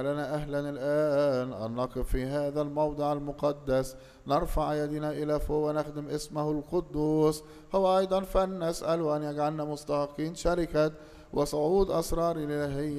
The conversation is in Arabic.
لنا أهلا الآن أن نقف في هذا الموضع المقدس، نرفع يدنا إلى فوق ونخدم اسمه القدوس. هو أيضا فلنسأل أن يجعلنا مستحقين شركة وصعود أسرار الإلهية